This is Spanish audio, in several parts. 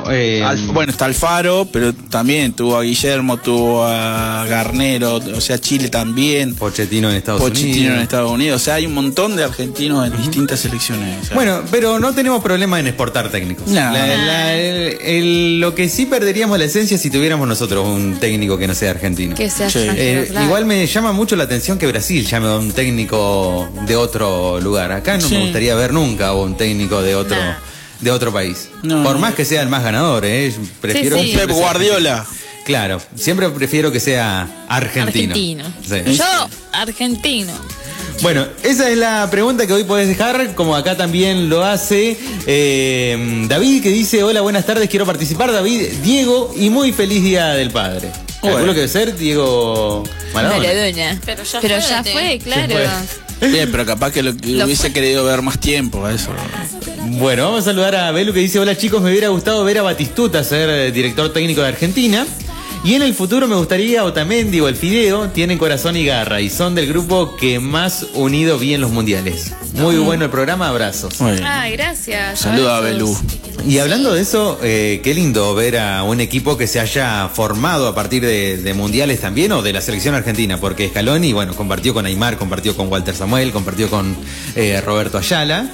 Bueno, está Alfaro, pero también tuvo a Guillermo, tuvo a Garnero, o sea, Chile también. Pochettino en Estados Unidos. O sea, hay un montón de argentinos en distintas selecciones. O sea. Bueno, pero no tenemos problema en exportar técnicos. No. Lo que sí perderíamos la esencia si tuviéramos nosotros un técnico que no sea argentino. Que sea extranjero, claro. Igual me llama mucho la atención que Brasil llame a un técnico de otro lugar. Acá no me gustaría ver nunca a un técnico de otro país. No, por más que sea el más ganador, prefiero un Pep Guardiola. Claro, siempre prefiero que sea argentino. Sí. Yo, argentino. Bueno, esa es la pregunta que hoy podés dejar, como acá también lo hace David, que dice: hola, buenas tardes, quiero participar. David, Diego, y muy feliz Día del Padre. Calculo que debe ser Diego Maradona. Pero ya fue, claro. Bien, pero capaz que lo hubiese querido ver más tiempo a eso. Bueno, vamos a saludar a Belu, que dice: hola chicos, me hubiera gustado ver a Batistuta ser director técnico de Argentina. Y en el futuro me gustaría Otamendi o el Fideo, tienen corazón y garra y son del grupo que más unido vi en los mundiales. Muy bueno el programa, abrazos. Ay, gracias. Saludos a Belú. Y hablando de eso, qué lindo ver a un equipo que se haya formado a partir de mundiales también, o de la selección argentina, porque Scaloni, bueno, compartió con Aimar, compartió con Walter Samuel, compartió con Roberto Ayala,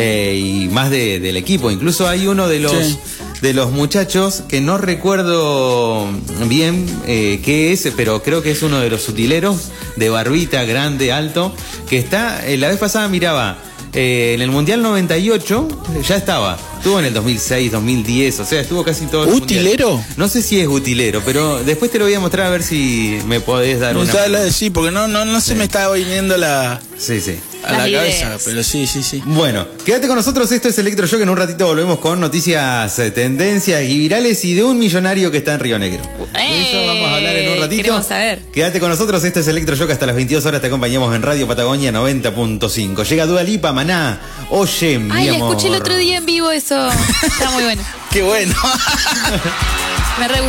y más del equipo. Incluso hay uno de los muchachos que no recuerdo bien qué es, pero creo que es uno de los utileros, de barbita, grande, alto, que está, la vez pasada miraba, en el Mundial 98 ya estaba. Estuvo en el 2006, 2010, o sea, estuvo casi todo el ¿Utilero? Mundial. No sé si es utilero, pero después te lo voy a mostrar a ver si me podés dar una... Sí, porque no se me está viniendo la... Sí. A la cabeza, pero sí. Bueno, quédate con nosotros, esto es Electroshock, en un ratito volvemos con noticias, tendencias y virales y de un millonario que está en Río Negro. Eso vamos a hablar en un ratito. Queremos saber. Quédate con nosotros, esto es Electroshock, hasta las 22 horas te acompañamos en Radio Patagonia 90.5. Llega Dua Lipa, Maná, oye, mi amor. Ay, amor. escuché el otro día en vivo eso. Está muy bueno. Qué bueno. Me re